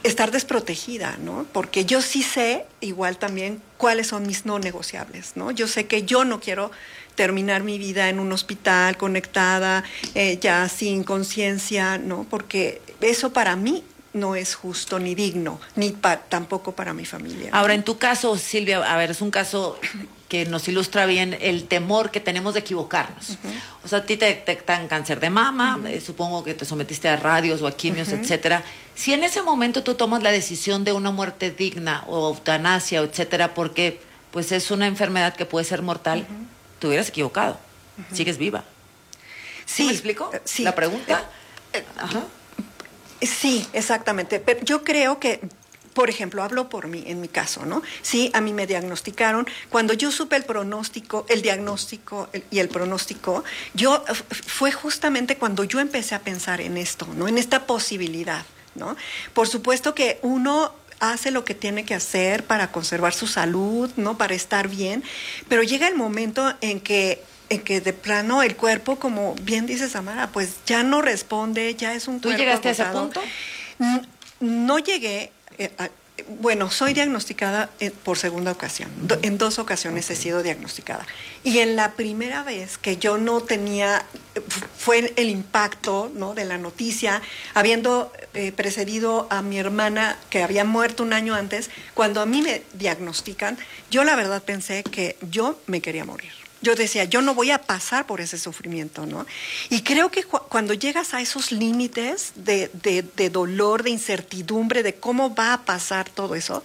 estar desprotegida, ¿no? Porque yo sí sé, igual también, cuáles son mis no negociables, ¿no? Yo sé que yo no quiero terminar mi vida en un hospital conectada, ya sin conciencia, ¿no? Porque eso para mí no es justo ni digno, ni tampoco para mi familia, ¿no? Ahora, en tu caso, Silvia, a ver, es un caso que nos ilustra bien el temor que tenemos de equivocarnos. O sea, a ti te detectan cáncer de mama, supongo que te sometiste a radios o a quimios, etcétera. Si en ese momento tú tomas la decisión de una muerte digna o eutanasia, etcétera, porque pues es una enfermedad que puede ser mortal, te hubieras equivocado. Sigues viva. ¿Sí me explico? Sí. La pregunta. Ajá. Sí, exactamente. Pero yo creo que, por ejemplo, hablo por mí, en mi caso, ¿no? Sí, a mí me diagnosticaron. Cuando yo supe el pronóstico, el diagnóstico y el pronóstico, fue justamente cuando yo empecé a pensar en esto, ¿no? En esta posibilidad, ¿no? Por supuesto que uno hace lo que tiene que hacer para conservar su salud, ¿no? Para estar bien, pero llega el momento en que de plano el cuerpo, como bien dice Samara, pues ya no responde, ya es un ¿Tú cuerpo llegaste agotado. a ese punto? No llegué, bueno, soy diagnosticada por segunda ocasión. En 2 ocasiones he sido diagnosticada. Y en la primera vez que yo no tenía, fue el impacto, ¿no?, de la noticia, habiendo precedido a mi hermana que había muerto un año antes. Cuando a mí me diagnostican, yo la verdad pensé que yo me quería morir. Yo decía, yo no voy a pasar por ese sufrimiento, ¿no? Y creo que cuando llegas a esos límites de dolor, de incertidumbre, de cómo va a pasar todo eso,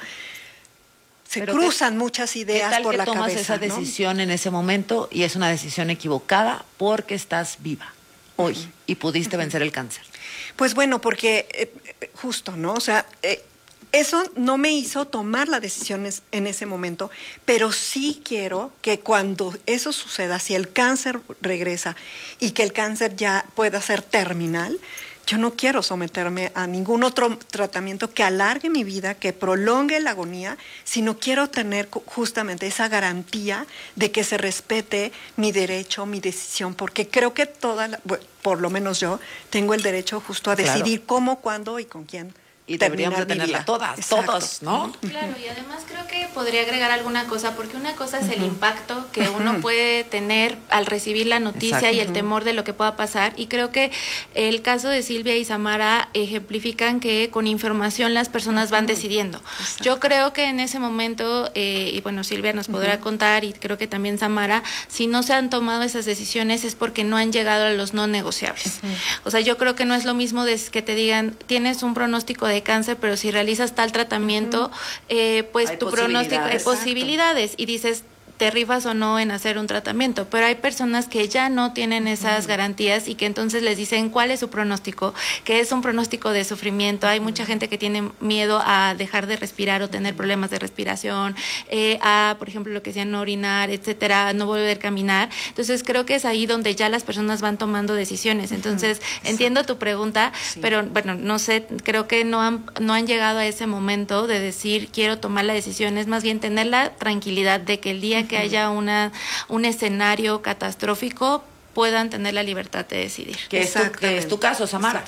se cruzan muchas ideas por la cabeza. ¿Qué tal que tomas esa decisión en ese momento y es una decisión equivocada porque estás viva hoy y pudiste vencer el cáncer? Pues bueno, porque justo, ¿no? O sea, eso no me hizo tomar las decisiones en ese momento, pero sí quiero que cuando eso suceda, si el cáncer regresa y que el cáncer ya pueda ser terminal, yo no quiero someterme a ningún otro tratamiento que alargue mi vida, que prolongue la agonía, sino quiero tener justamente esa garantía de que se respete mi derecho, mi decisión, porque creo que por lo menos yo, tengo el derecho justo a decidir cómo, cuándo y con quién. Y deberíamos de tenerla todas, exacto, todos, ¿no? Claro, y además creo que podría agregar alguna cosa, porque una cosa es el impacto que uno puede tener al recibir la noticia y el temor de lo que pueda pasar, y creo que el caso de Silvia y Samara ejemplifican que con información las personas van decidiendo. Yo creo que en ese momento, y bueno, Silvia nos podrá contar, y creo que también Samara, si no se han tomado esas decisiones es porque no han llegado a los no negociables. O sea, yo creo que no es lo mismo que te digan, tienes un pronóstico de cáncer, pero si realizas tal tratamiento, pues hay tu pronóstico, hay posibilidades, y dices, te rifas o no en hacer un tratamiento, pero hay personas que ya no tienen esas garantías y que entonces les dicen cuál es su pronóstico, que es un pronóstico de sufrimiento. Hay mucha gente que tiene miedo a dejar de respirar o tener problemas de respiración, a, por ejemplo, lo que decían, no orinar, etcétera, no volver a caminar. Entonces creo que es ahí donde ya las personas van tomando decisiones. Entonces entiendo tu pregunta, pero bueno, no sé, creo que no han llegado a ese momento de decir quiero tomar la decisión, es más bien tener la tranquilidad de que el día que haya un escenario catastrófico puedan tener la libertad de decidir. Que es tu caso, Samara.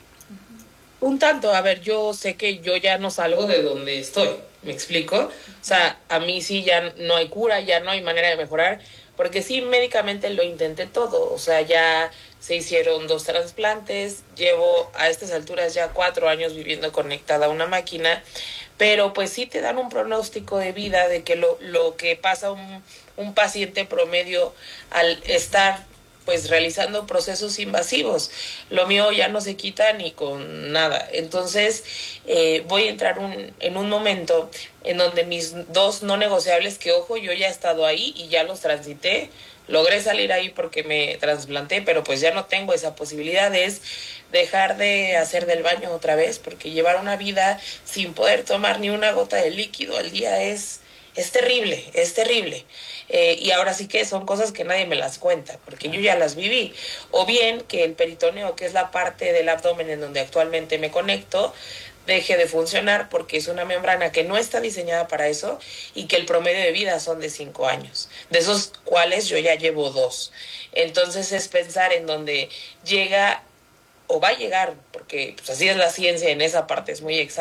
Un tanto, a ver, yo sé que yo ya no salgo de donde estoy, ¿me explico? O sea, a mí sí ya no hay cura, ya no hay manera de mejorar, porque sí, médicamente lo intenté todo, o sea, ya se hicieron 2 trasplantes, llevo a estas alturas ya 4 años viviendo conectada a una máquina, pero pues sí te dan un pronóstico de vida de que lo que pasa un paciente promedio al estar pues realizando procesos invasivos. Lo mío ya no se quita ni con nada. Entonces voy a entrar en un momento en donde mis 2 no negociables, que ojo, yo ya he estado ahí y ya los transité, logré salir ahí porque me trasplanté, pero pues ya no tengo esa posibilidad, es dejar de hacer del baño otra vez, porque llevar una vida sin poder tomar ni una gota de líquido al día es terrible, es terrible. Y ahora sí que son cosas que nadie me las cuenta, porque yo ya las viví. O bien que el peritoneo, que es la parte del abdomen en donde actualmente me conecto, deje de funcionar porque es una membrana que no está diseñada para eso y que el promedio de vida son de 5 años, de esos cuales yo ya llevo 2. Entonces es pensar en donde llega o va a llegar, porque pues así es la ciencia en esa parte, es muy exacta.